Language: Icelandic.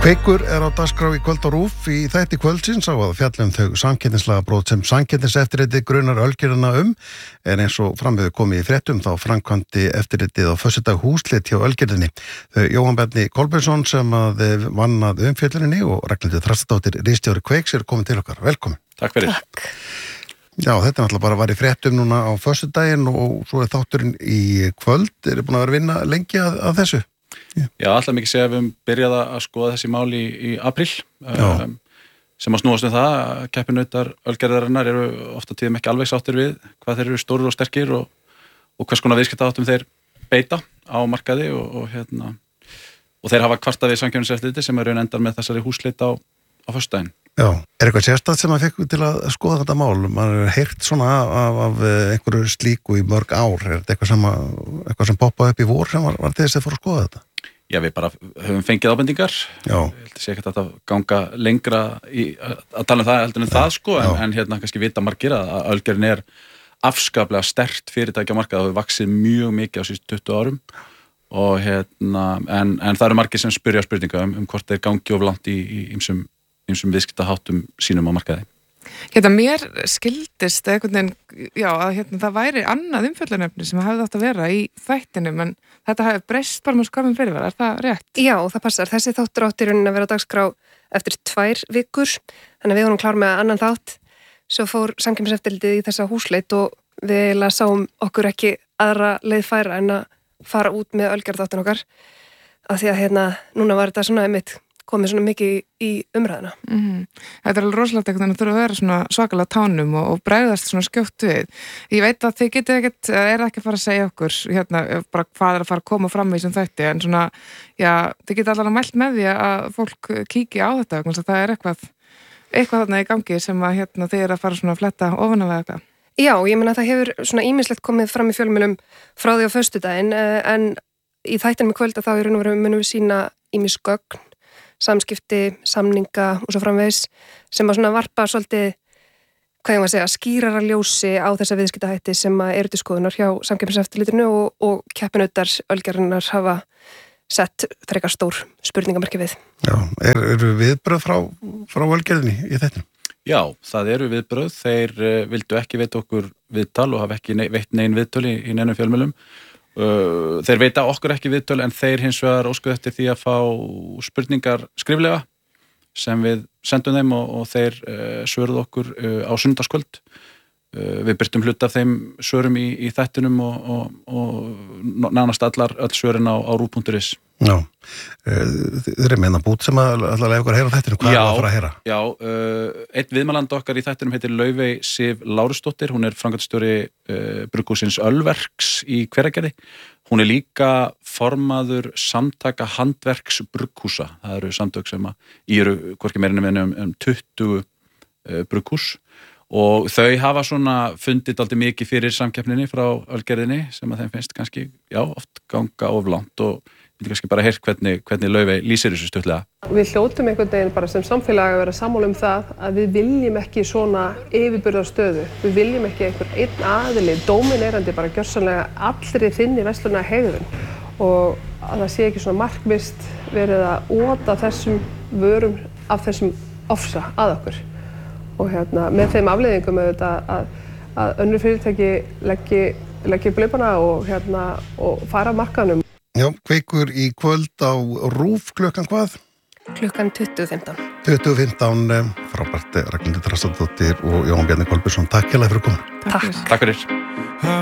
Kveikur á dagskrá í kvöld á RÚV í þætti kvöldsins á að fjalla þau samkeppnislagabrot sem Samkeppniseftirlitið grunar Ölgerðina en eins og framöðu komið í fréttum þá framkvæmdi eftirlitið á föstudag húsleit hjá Ölgerðinni. Þau Jóhann Bjarni Kolbeinsson sem vann að umfjölluninni og Ragnhildur Þrastardóttir ritstjóri Kveiks komin til okkar. Velkomin. Takk fyrir. Takk. Já, þetta náttúrulega bara var í fréttum núna á föstudaginn og svo þátturinn í kvöld. Búin að vera að vinna lengi að þessu? Já, alltaf mikið segja að við höfum byrjað að skoða þessi mál í apríl sem að snúast það að keppinautar Ölgerðarinnar eru ofta tíðum ekki alveg sáttir við hvað þeir eru stórir og sterkir og hvers konar viðskiptaháttum þeir beita á markaði og þeir hafa kvartað við Samkeppniseftirlitið sem raun endar með þessari húsleit á föstudaginn. Já, eitthvað sérstætt sem að fekk til að skoða þetta mál? Man heyrt svona af einhverju slíku í mörg ár. Þetta eitthvað sem poppaði upp í vor sem var þess að fór að skoða þetta? Já, við bara höfum fengið ábendingar. Já. Ég held að sé ekki að ganga lengra að tala það heldur en það sko, en kannski vita margir að Ölgerðin afskaplega sterkt fyrirtæki á markaði og hefur vaxið mjög mikið á síðustu 20 árum og en það eru margir sem spyrja spurninga hvort þeir gangi of langt í ýmsum viðskiptaháttum sínum á markaði. Mér skildist einhvern veginn, já, að það væri annað umfjöllunarefni sem hefði átt að vera í þættinum, en þetta hefði breyst bara með skömmum fyrirvara, er það rétt? Já, það passar. Þessi þáttur átti í rauninni að vera á dagskrá eftir 2 vikur, þannig að við vorum klár með annan þátt. Svo fór Samkeppniseftirlitið í þessa húsleit og við sáum okkur ekki aðra leið færa en að fara út með Ölgerðarþáttinn okkar, af því að núna var þetta svona einmitt komið svona mikið í umræðina. Þetta alveg rosalegt eitthvað, þannig að þurfa að vera svona svakalega tánum og bregðast svona skjótt við. Ég veit að þið getið ekkert, ekki að fara að segja okkur bara hvað að fara að koma fram í þessum þætti, en svona, já, þið getið allavega mælt með því að fólk kíki á þetta, þannig að það eitthvað þarna í gangi sem að þið að fara svona að fletta ofanálega eitthvað. Já, ég meina að það hefur svona ýmislegt komið fram í fjölmiðlum frá því á föstudaginn, en í þættinum í kvöld að þá í raun og veru munum við sýna ýmis gögn, samskipti, samninga og svo framvegis sem að svona varpa svolítið, hvað ég maður að segja, skýrara ljósi á þessa viðskiptahætti sem eru til skoðunar hjá Samkeppniseftirlitinu og keppinautar Ölgerðarinnar hafa sett frekar stór spurningamerki við. Já, eru viðbrögð frá Ölgerðinni í þetta? Já, það eru viðbrögð. Þeir vildu ekki veita okkur viðtal og hafa ekki veitt nein viðtöl í neinum fjölmiðlum. Þeir veita okkur ekki viðtöl en þeir hins vegar óskuðu eftir því að fá spurningar skriflega sem við sendum þeim og þeir svöruðu okkur á sunnudagskvöld. Við birtum hluta af þeim svörum í þættinum og nánast öll svörin á RÚV.is. Já, þeir eru meina bút sem að allavega ykkur heyra þættinu, hvað að fara að heyra? Já, einn viðmælandi okkar í þættinum heitir Laufey Sif Lárusdóttir, hún framkvæmdastjóri brugghússins Ölverks í Hveragerði. Hún líka formaður samtaka handverks brugghúsa, það eru samtök sem eru hvorki meira en 20 brugghús. Og þau hafa svona fundið dálítið mikið fyrir samkeppninni frá Ölgerðinni sem að þeim finnst kannski, já, oft ganga of langt og við kannski bara heyrt hvernig Laufey lýsir þessu stuttlega. Við hljótum einhvern veginn bara sem samfélag að vera sammála það að við viljum ekki svona yfirburðarstöðu. Við viljum ekki einhver einn aðili, dóminerandi bara gjörsamlega allri þinni verslunar hegðun og að það sé ekki svona markvisst verið að ota þessum vörum af þessum ofsa að okkur. Og með þeim afleiðingum auðvitað að önnur fyrirtæki leggi blöpana og fara af markaðnum. Já, Kveikur í kvöld á RÚV klukkan hvað? Klukkan 20:15. 20:15, frábært Ragnhildur Þrastardóttir og Jóhann Bjarni Kolbeinsson. Takk hérlega fyrir að koma. Takk. Takk fyrir.